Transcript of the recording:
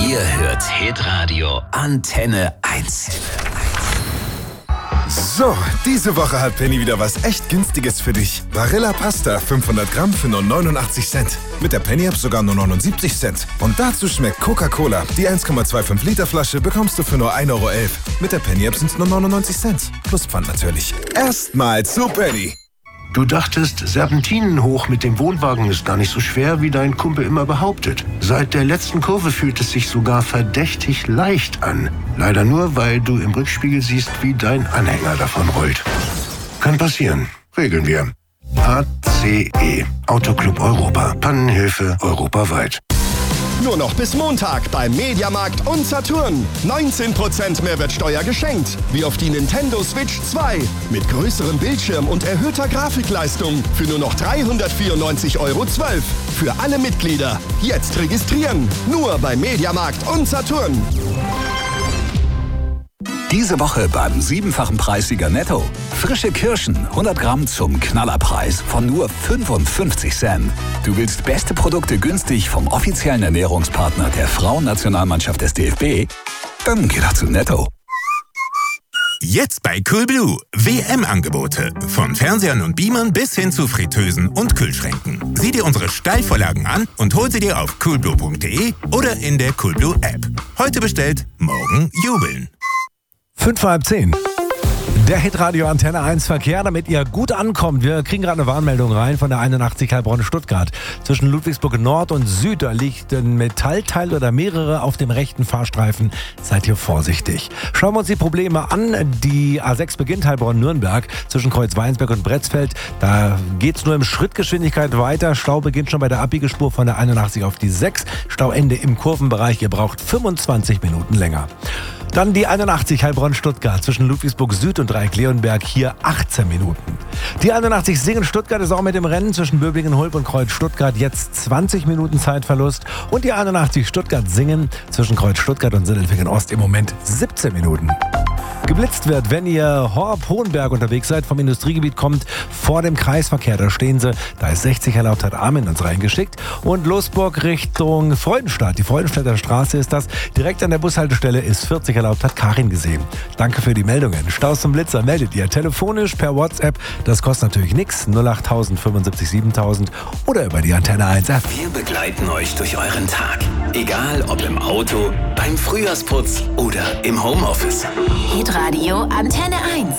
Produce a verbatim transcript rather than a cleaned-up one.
Ihr hört Hitradio Antenne eins. So, diese Woche hat Penny wieder was echt Günstiges für dich. Barilla Pasta, fünfhundert Gramm für nur neunundachtzig Cent. Mit der Penny-App sogar nur neunundsiebzig Cent. Und dazu schmeckt Coca-Cola. Die eins Komma fünfundzwanzig Liter Flasche bekommst du für nur ein Euro elf. Mit der Penny-App sind es nur neunundneunzig Cent. Plus Pfand natürlich. Erstmal zu Penny. Du dachtest, Serpentinen hoch mit dem Wohnwagen ist gar nicht so schwer, wie dein Kumpel immer behauptet. Seit der letzten Kurve fühlt es sich sogar verdächtig leicht an. Leider nur, weil du im Rückspiegel siehst, wie dein Anhänger davon rollt. Kann passieren. Regeln wir. A C E. Autoclub Europa. Pannenhilfe europaweit. Nur noch bis Montag beim Mediamarkt und Saturn. neunzehn Prozent Mehrwertsteuer geschenkt. Wie auf die Nintendo Switch zwei. Mit größerem Bildschirm und erhöhter Grafikleistung. Für nur noch dreihundertvierundneunzig Euro zwölf. Für alle Mitglieder. Jetzt registrieren. Nur beim Mediamarkt und Saturn. Diese Woche beim siebenfachen Preissieger Netto. Frische Kirschen, hundert Gramm zum Knallerpreis von nur fünfundfünfzig Cent. Du willst beste Produkte günstig vom offiziellen Ernährungspartner der Frauennationalmannschaft des D F B? Dann geh doch zu Netto. Jetzt bei Coolblue. W M-Angebote. Von Fernsehern und Beamern bis hin zu Fritteusen und Kühlschränken. Sieh dir unsere Steilvorlagen an und hol sie dir auf coolblue punkt de oder in der Coolblue-App. Heute bestellt, morgen jubeln. Fünf vor halb zehn. Der Hitradio Antenne eins Verkehr, damit ihr gut ankommt. Wir kriegen gerade eine Warnmeldung rein von der einundachtzig Heilbronn-Stuttgart. Zwischen Ludwigsburg Nord und Süd, da liegt ein Metallteil oder mehrere auf dem rechten Fahrstreifen. Seid hier vorsichtig. Schauen wir uns die Probleme an. Die A sechs beginnt Heilbronn-Nürnberg zwischen Kreuzweinsberg und Bretzfeld. Da geht's nur im Schrittgeschwindigkeit weiter. Stau beginnt schon bei der Abbiegespur von der einundachtzig auf die sechs. Stauende im Kurvenbereich. Ihr braucht fünfundzwanzig Minuten länger. Dann die einundachtzig Heilbronn-Stuttgart zwischen Ludwigsburg Süd und Dreieck-Leonberg, hier achtzehn Minuten. Die einundachtzig Singen-Stuttgart ist auch mit dem Rennen zwischen Böblingen-Hulb und Kreuz-Stuttgart jetzt zwanzig Minuten Zeitverlust. Und die einundachtzig Stuttgart-Singen zwischen Kreuz-Stuttgart und Sindelfingen-Ost im Moment siebzehn Minuten. Geblitzt wird, wenn ihr Horb-Hohenberg unterwegs seid, vom Industriegebiet kommt, vor dem Kreisverkehr, da stehen sie, da ist sechzig erlaubt, hat Armin uns reingeschickt. Und Losburg Richtung Freudenstadt, die Freudenstädter Straße ist das, direkt an der Bushaltestelle ist vierzig erlaubt, hat Karin gesehen. Danke für die Meldungen. Staus zum Blitzer meldet ihr telefonisch per WhatsApp, das kostet natürlich nichts, null acht null null fünfundsiebzig siebentausend oder über die Antenne eins App. Wir begleiten euch durch euren Tag. Egal ob im Auto, beim Frühjahrsputz oder im Homeoffice. Hitradio Antenne eins.